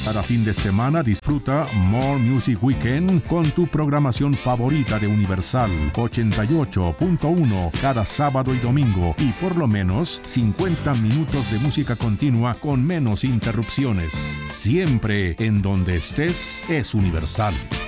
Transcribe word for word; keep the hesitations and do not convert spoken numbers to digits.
Cada fin de semana disfruta More Music Weekend con tu programación favorita de Universal ochenta y ocho punto uno cada sábado y domingo y por lo menos cincuenta minutos de música continua con menos interrupciones. Siempre en donde estés es Universal.